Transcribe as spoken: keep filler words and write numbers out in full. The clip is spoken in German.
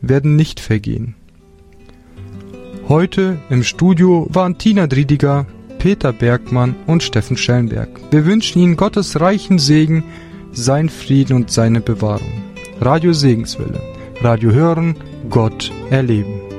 werden nicht vergehen. Heute im Studio waren Tina Driediger, Peter Bergmann und Steffen Schellenberg. Wir wünschen Ihnen Gottes reichen Segen, sein Frieden und seine Bewahrung. Radio Segenswelle. Radio hören, Gott erleben.